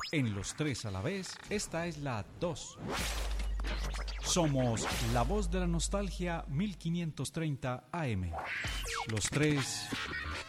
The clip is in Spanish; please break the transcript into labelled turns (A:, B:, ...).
A: En los tres a la vez, esta es la 2. Somos la voz de la nostalgia 1530 AM. Los tres